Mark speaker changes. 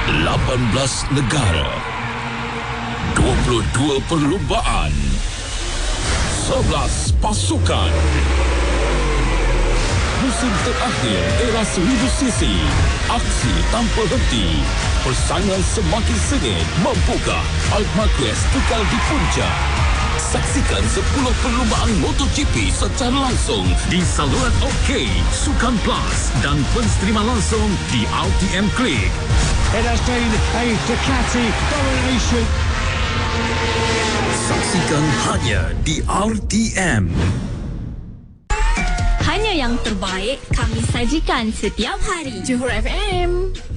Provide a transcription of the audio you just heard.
Speaker 1: 18 negara, 22 perlumbaan, 11 pasukan. Musim terakhir era 1000cc. Aksi tanpa henti. Persaingan semakin sengit. Mampukah Marc Marquez kekal di puncak? Saksikan 10 perlumbaan MotoGP secara langsung di saluran OK, Sukan Plus dan penstrima langsung di RTM Click.
Speaker 2: It has been a Ducati domination.
Speaker 1: Saksikan hanya di RTM.
Speaker 3: Hanya yang terbaik kami sajikan setiap hari.
Speaker 4: Johor FM.